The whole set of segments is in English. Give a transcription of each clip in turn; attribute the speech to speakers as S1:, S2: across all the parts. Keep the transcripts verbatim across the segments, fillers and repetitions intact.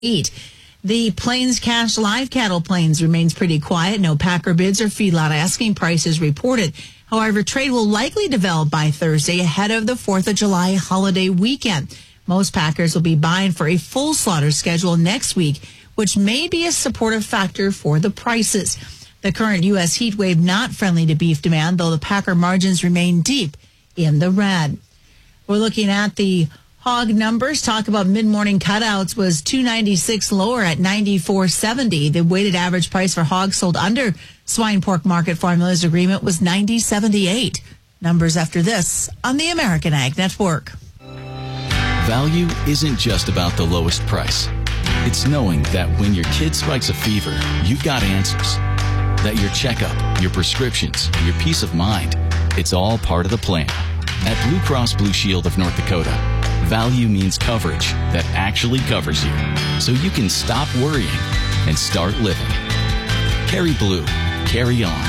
S1: Eat. The Plains Cash live cattle plains remains pretty quiet. No packer bids or feedlot asking prices reported. However, trade will likely develop by Thursday ahead of the fourth of July holiday weekend. Most packers will be buying for a full slaughter schedule next week, which may be a supportive factor for the prices. The current U S heat wave not friendly to beef demand, though the packer margins remain deep in the red. We're looking at the hog numbers. Talk about mid-morning cutouts was two ninety-six lower at ninety-four seventy. The weighted average price for hogs sold under swine pork market formulas agreement was ninety seventy-eight. Numbers after this on the American Ag Network.
S2: Value isn't just about the lowest price. It's knowing that when your kid spikes a fever, you've got answers. That your checkup, your prescriptions, your peace of mind, it's all part of the plan. At Blue Cross Blue Shield of North Dakota, value means coverage that actually covers you, so you can stop worrying and start living. Carry Blue. Carry on.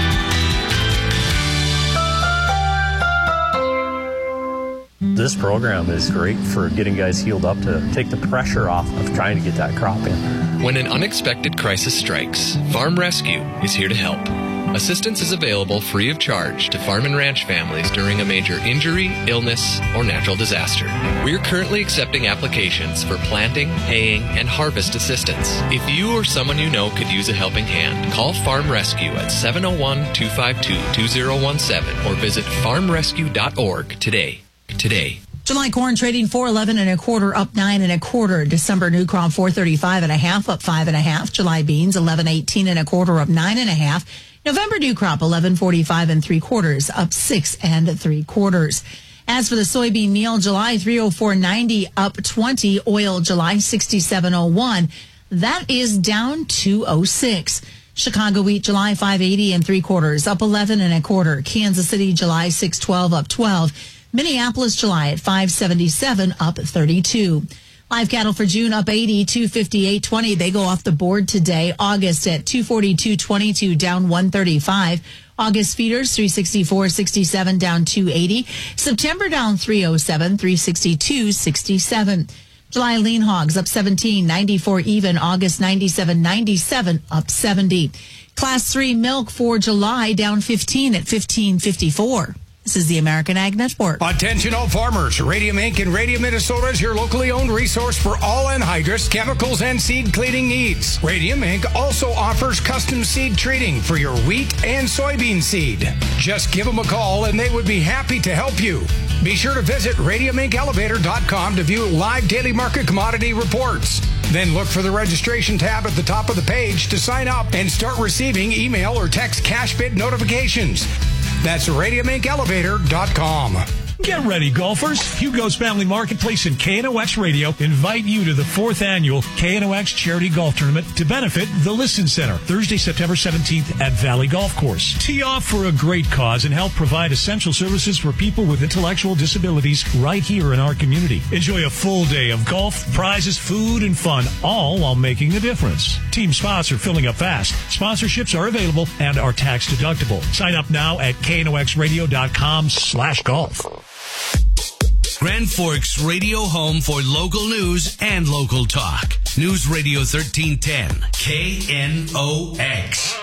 S3: This program is great for getting guys healed up to take the pressure off of trying to get that crop in.
S4: When an unexpected crisis strikes, Farm Rescue is here to help. Assistance is available free of charge to farm and ranch families during a major injury, illness, or natural disaster. We are currently accepting applications for planting, haying, and harvest assistance. If you or someone you know could use a helping hand, call Farm Rescue at seven oh one, two five two, two oh one seven or visit farm rescue dot org today. Today.
S1: July corn trading four eleven and a quarter, up nine and a quarter. December new crop four thirty-five and a half, up five and a half. July beans eleven eighteen and a quarter, up nine and a half. November new crop eleven forty-five and three quarters, up six and three quarters. As for the soybean meal, July three oh four ninety, up twenty. Oil July sixty-seven oh one, that is down two oh six. Chicago wheat July five eighty and three quarters, up eleven and a quarter. Kansas City July six twelve, up twelve. Minneapolis July at five seventy-seven, up thirty-two. Live cattle for June up eighty, two fifty-eight twenty. They go off the board today. August at two forty-two twenty-two, down one thirty-five. August feeders three sixty-four sixty-seven, down two eighty. September down three oh seven, three sixty-two sixty-seven. July lean hogs up seventeen, ninety-four even. August ninety-seven ninety-seven, up seventy. Class three milk for July down fifteen at fifteen fifty-four. This is the American Ag Network.
S5: Attention all farmers. Radium Incorporated in Radium, Minnesota is your locally owned resource for all anhydrous, chemicals, and seed cleaning needs. Radium Incorporated also offers custom seed treating for your wheat and soybean seed. Just give them a call and they would be happy to help you. Be sure to visit radium inc elevator dot com to view live daily market commodity reports. Then look for the registration tab at the top of the page to sign up and start receiving email or text cash bid notifications. That's radium inc elevator dot com.
S6: Get ready, golfers. Hugo's Family Marketplace and K N O X Radio invite you to the fourth annual K N O X Charity Golf Tournament to benefit the Listen Center, Thursday, September seventeenth at Valley Golf Course. Tee off for a great cause and help provide essential services for people with intellectual disabilities right here in our community. Enjoy a full day of golf, prizes, food, and fun, all while making a difference. Team spots are filling up fast. Sponsorships are available and are tax deductible. Sign up now at K N O X radio dot com slash golf.
S7: Grand Forks Radio home for local news and local talk. News Radio thirteen ten, K N O X.